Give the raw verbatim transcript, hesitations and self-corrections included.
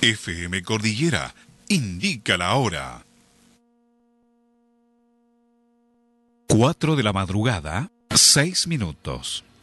F M Cordillera indica la hora. Cuatro de la madrugada, seis minutos.